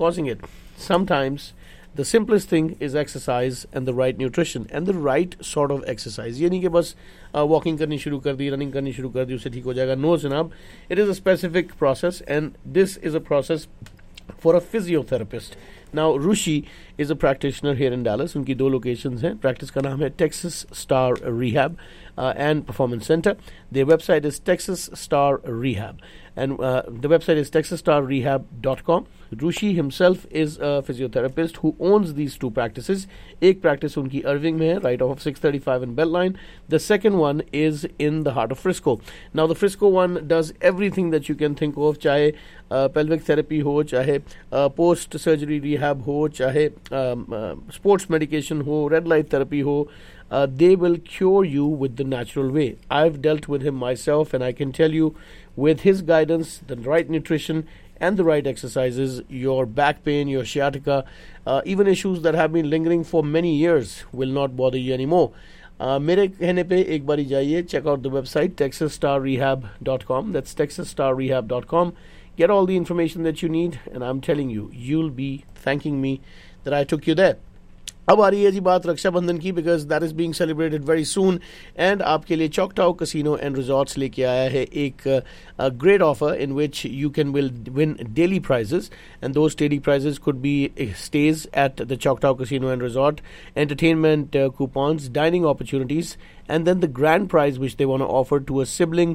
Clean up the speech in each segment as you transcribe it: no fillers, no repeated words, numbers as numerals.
causing it. Sometimes the simplest thing is exercise and the right nutrition and the right sort of exercise. ये नहीं कि बस walking करनी शुरू कर दी, running करनी शुरू कर दी, उससे ठीक हो जाएगा. No, जनाब. It is a specific process, and this is a process for a physiotherapist. Now, Rushi is a practitioner here in Dallas. उनकी 2 locations हैं. Practice का नाम है Texas Star Rehab and Performance Center. Their website is Texas Star Rehab, and the website is texasstarrehab.com. Rushi himself is a physiotherapist who owns these 2 practices. एक practice उनकी Irving में है, right off of 635 and Beltline. The second one is in the heart of Frisco. Now, the Frisco one does everything that you can think of, चाहे pelvic therapy हो, चाहे post surgery rehab हो, चाहे sports medication हो, red light therapy हो. They will cure you with the natural way. I've dealt with him myself, and I can tell you, with his guidance, the right nutrition, and the right exercises, your back pain, your sciatica, even issues that have been lingering for many years will not bother you anymore. मेरे कहने पे एक बारी जाइए, check out the website texasstarrehab.com. That's texasstarrehab.com. Get all the information that you need, and I'm telling you, you'll be thanking me that I took you there. अब आ रही है जी बात रक्षाबंधन की, because that is being celebrated very soon, and आपके लिए Choctaw Casino and Resorts लेके आया है एक a great offer in which you can win daily prizes, and those daily prizes could be stays at the Choctaw Casino and Resort, entertainment coupons, dining opportunities, and then the grand prize which they want to offer to a sibling,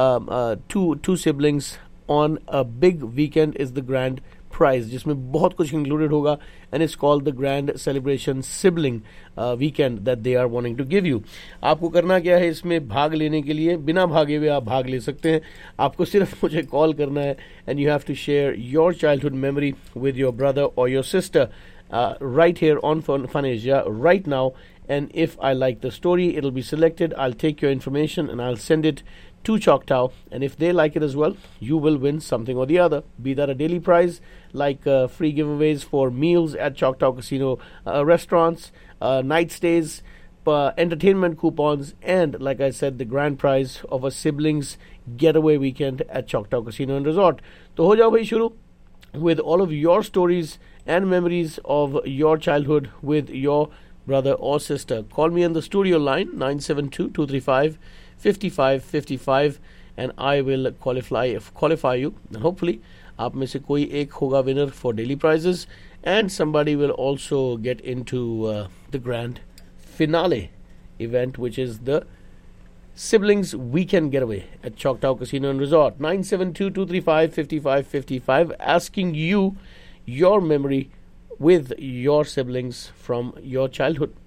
two siblings on a big weekend is the grand prize, जिसमें बहुत कुछ included होगा, and it's called the Grand Celebration Sibling Weekend that they are wanting to give you. आपको करना क्या है इसमें भाग लेने के लिए? बिना भागे हुए आप भाग ले सकते हैं. आपको सिर्फ मुझे कॉल करना है, and you have to share your childhood memory with your brother or your sister right here on Fun Asia right now. And if I like the story, it'll be selected. I'll take your information and I'll send it to Choctaw, and if they like it as well, you will win something or the other, be that a daily prize like free giveaways for meals at Choctaw Casino restaurants, night stays, entertainment coupons, and like I said, the grand prize of a siblings getaway weekend at Choctaw Casino and Resort. तो हो जाओ भाई शुरू with all of your stories and memories of your childhood with your brother or sister. Call me on the studio line 972-235-5555, and I will qualify you, and hopefully आप में से कोई एक होगा winner for daily prizes, and somebody will also get into the grand finale event, which is the siblings weekend getaway at Choctaw Casino and Resort. 972-235-5555, asking you your memory with your siblings from your childhood.